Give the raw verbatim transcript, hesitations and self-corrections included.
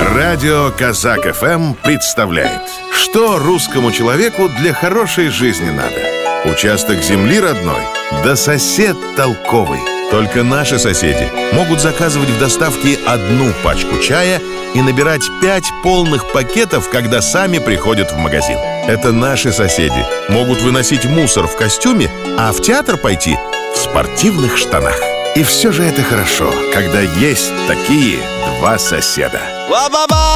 Радио Казак эф эм представляет, что русскому человеку для хорошей жизни надо. Участок земли родной, да сосед толковый. Только наши соседи могут заказывать в доставке одну пачку чая и набирать пять полных пакетов, когда сами приходят в магазин. Это наши соседи могут выносить мусор в костюме, а в театр пойти в спортивных штанах. И все же это хорошо, когда есть такие два соседа.